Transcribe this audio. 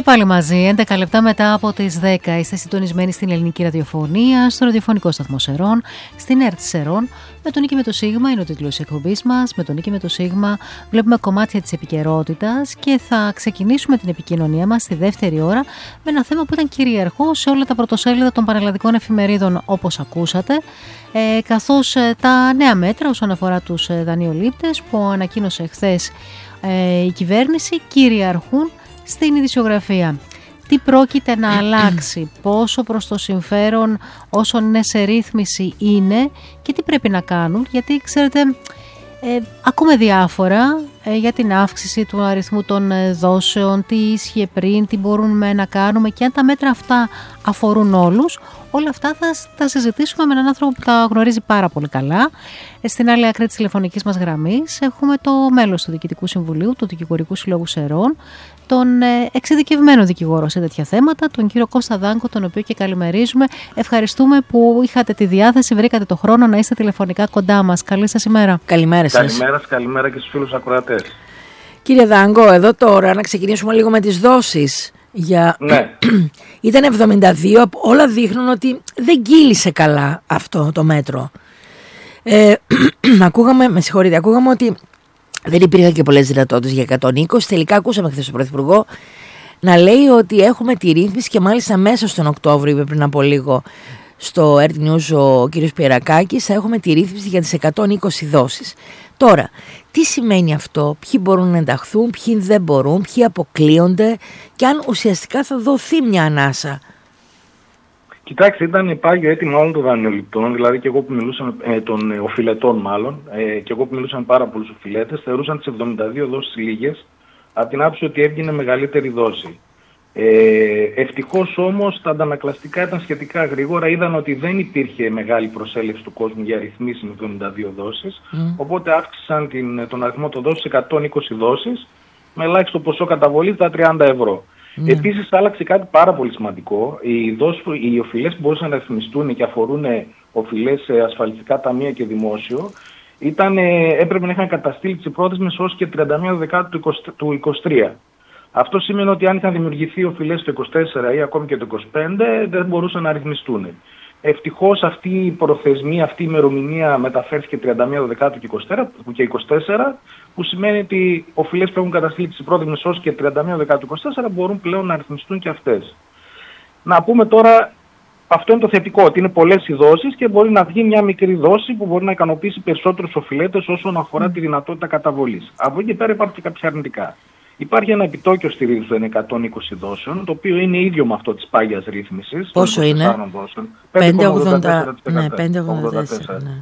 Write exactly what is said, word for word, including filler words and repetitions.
πάλι μαζί, έντεκα λεπτά μετά από τις δέκα. Είστε συντονισμένοι στην ελληνική ραδιοφωνία, στο ραδιοφωνικό σταθμό Σερών, στην ΕΡΤ Σερών. Με τον Νίκη με το Σίγμα είναι ο τίτλος της εκπομπής μας. Με τον Νίκη με το Σίγμα βλέπουμε κομμάτια της επικαιρότητας και θα ξεκινήσουμε την επικοινωνία μας στη δεύτερη ώρα με ένα θέμα που ήταν κυριαρχό σε όλα τα πρωτοσέλιδα των πανελλαδικών εφημερίδων, όπως ακούσατε. Ε, καθώς ε, τα νέα μέτρα όσον αφορά τους ε, δανειολήπτες που ανακοίνωσε χθες ε, η κυβέρνηση κυριαρχούν στην ειδησιογραφία. Τι πρόκειται να αλλάξει, πόσο προς το συμφέρον όσων είναι σε ρύθμιση είναι και τι πρέπει να κάνουν, γιατί ξέρετε ε, ακούμε διάφορα ε, για την αύξηση του αριθμού των ε, δόσεων, τι ίσχυε πριν, τι μπορούμε να κάνουμε και αν τα μέτρα αυτά αφορούν όλους. Όλα αυτά θα τα συζητήσουμε με έναν άνθρωπο που τα γνωρίζει πάρα πολύ καλά. Στην άλλη άκρη της τηλεφωνικής μας γραμμής έχουμε το μέλος του Διοικητικού Συμβουλίου του Δικηγορικού Συλλόγου Σερών, τον εξειδικευμένο δικηγόρο σε τέτοια θέματα, τον κύριο Κώστα Δάνκο, τον οποίο και καλημερίζουμε. Ευχαριστούμε που είχατε τη διάθεση, βρήκατε το χρόνο να είστε τηλεφωνικά κοντά μας. Καλή σας ημέρα. Καλημέρα σας. Καλημέρα, καλημέρα και στους φίλους ακροατές. Κύριε Δάνκο, εδώ τώρα να ξεκινήσουμε λίγο με τις δόσεις. Για... Ναι. Ήταν εβδομήντα δύο, όλα δείχνουν ότι δεν κύλησε καλά αυτό το μέτρο. Ε, ακούγαμε, με συγχωρείτε, ακούγαμε ότι δεν υπήρχαν και πολλές δυνατότητες για εκατόν είκοσι. Τελικά ακούσαμε χθες τον Πρωθυπουργό να λέει ότι έχουμε τη ρύθμιση και μάλιστα μέσα στον Οκτώβριο, είπε πριν από λίγο στο Earth News ο κύριος Πιερακάκης, θα έχουμε τη ρύθμιση για τις εκατόν είκοσι δόσεις. Τώρα, τι σημαίνει αυτό, ποιοι μπορούν να ενταχθούν, ποιοι δεν μπορούν, ποιοι αποκλείονται και αν ουσιαστικά θα δοθεί μια ανάσα. Κοιτάξτε, ήταν πάγιο αίτημα όλων των δανειοληπτών, δηλαδή και εγώ που μιλούσα, ε, των ε, οφειλετών μάλλον, ε, και εγώ που μιλούσα με πάρα πολλούς οφειλέτες, θεωρούσαν τις εβδομήντα δύο δόσεις λίγες, από την άποψη ότι έβγαινε μεγαλύτερη δόση. Ε, ευτυχώς όμως τα αντανακλαστικά ήταν σχετικά γρήγορα, είδαν ότι δεν υπήρχε μεγάλη προσέλευση του κόσμου για ρυθμίσεις με εβδομήντα δύο δόσεις, mm. οπότε αύξησαν την, τον αριθμό των δόσεων σε εκατόν είκοσι δόσεις, με ελάχιστο ποσό καταβολή τα τριάντα ευρώ. Mm. Επίσης άλλαξε κάτι πάρα πολύ σημαντικό, οι, δόσεις, οι οφειλές που μπορούσαν να ρυθμιστούν και αφορούν οφειλές σε ασφαλιστικά ταμεία και δημόσιο, ήταν, έπρεπε να είχαν καταστήλει τις πρόθεσμες ως και τριάντα μία Δεκάτου του είκοσι τρία. Αυτό σημαίνει ότι αν είχαν δημιουργηθεί οφειλές το είκοσι τέσσερα ή ακόμη και το είκοσι πέντε δεν μπορούσαν να ρυθμιστούν. Ευτυχώς αυτή η προθεσμία, αυτή η ημερομηνία μεταφέρθηκε τριάντα μία Δεκάτου και είκοσι τέσσερα, που σημαίνει ότι οι οφειλές που έχουν καταστήλει τις πρόθεσμες ως και τριάντα μία Δεκάτου είκοσι τέσσερα μπορούν πλέον να ρυθμιστούν και αυτές. Να πούμε τώρα, αυτό είναι το θετικό, ότι είναι πολλές οι δόσεις και μπορεί να βγει μια μικρή δόση που μπορεί να ικανοποιήσει περισσότερους οφειλέτες όσον αφορά τη δυνατότητα καταβολής. Από εκεί και πέρα υπάρχουν και κάποια αρνητικά. Υπάρχει ένα επιτόκιο στηρίζου των εκατόν είκοσι δόσεων, το οποίο είναι ίδιο με αυτό της πάγιας ρύθμισης. Πόσο είναι? πέντε κόμμα ογδόντα τέσσερα τοις εκατό. Ναι, πέντε κόμμα ογδόντα τέσσερα. Ναι.